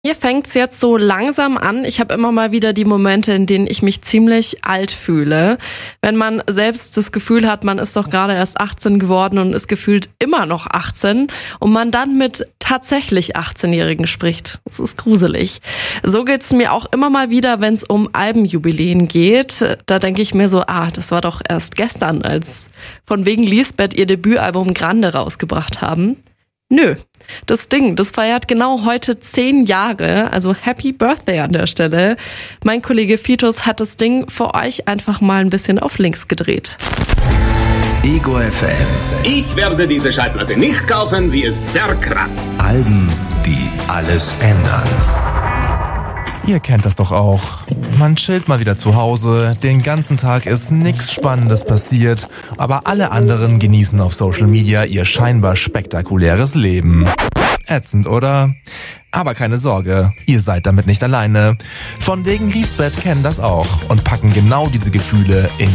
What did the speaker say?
Mir fängt's jetzt so langsam an. Ich habe immer mal wieder die Momente, in denen ich mich ziemlich alt fühle. Wenn man selbst das Gefühl hat, man ist doch gerade erst 18 geworden und ist gefühlt immer noch 18 und man dann mit tatsächlich 18-Jährigen spricht. Das ist gruselig. So geht's mir auch immer mal wieder, wenn es um Albenjubiläen geht. Da denke ich mir so, das war doch erst gestern, als von wegen Lisbeth ihr Debütalbum Grande rausgebracht haben. Nö, das Ding, das feiert genau heute 10 Jahre, also Happy Birthday an der Stelle. Mein Kollege Fitus hat das Ding für euch einfach mal ein bisschen auf links gedreht. Ego FM. Ich werde diese Schallplatte nicht kaufen, sie ist zerkratzt. Alben, die alles ändern. Ihr kennt das doch auch. Man chillt mal wieder zu Hause, den ganzen Tag ist nichts Spannendes passiert, aber alle anderen genießen auf Social Media ihr scheinbar spektakuläres Leben. Ätzend, oder? Aber keine Sorge, ihr seid damit nicht alleine. Von wegen Lisbeth kennen das auch und packen genau diese Gefühle in